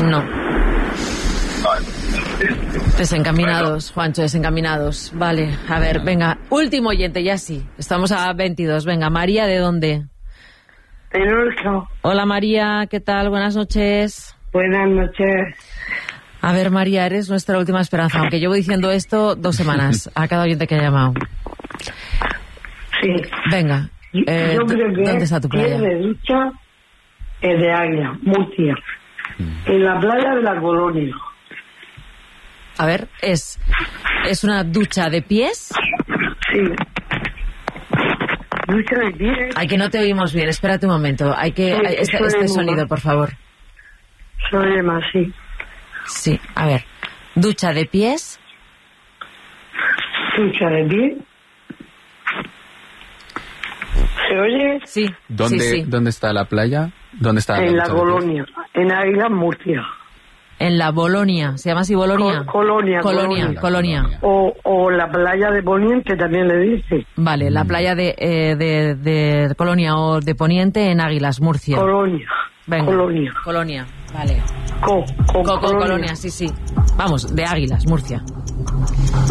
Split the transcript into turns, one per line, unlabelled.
No. Desencaminados, Juancho, desencaminados. Vale, a ver, venga. Último oyente, ya sí. Estamos a 22. Venga, María, ¿de dónde?
De Lorca.
Hola, María, ¿qué tal? Buenas noches.
Buenas noches.
A ver, María, eres nuestra última esperanza, aunque llevo diciendo esto 2 semanas a cada oyente que ha llamado.
Sí.
Venga,
Yo creo que
¿dónde está tu playa?
de ducha es de Águila, Murcia. En la playa de la Colonia.
A ver, ¿es una ducha de pies?
Sí. Ducha de pies.
Ay, que no te oímos bien, espérate un momento. Hay que...
Sí,
este sonido, por favor.
Soy más, sí.
Sí, a ver. Ducha de pies.
Ducha de pies. ¿Se oye?
Sí.
¿Dónde está la playa? ¿Dónde está
En la
ducha de
Colonia. En Águila, Murcia.
En la Bolonia. ¿Se llama así Bolonia?
Colonia. O la playa de Poniente también le dice.
Vale, la playa de Colonia o de Poniente en Águilas, Murcia.
Colonia.
Venga. Colonia, vale.
Colonia.
Colonia, sí. Vamos, de Águilas, Murcia.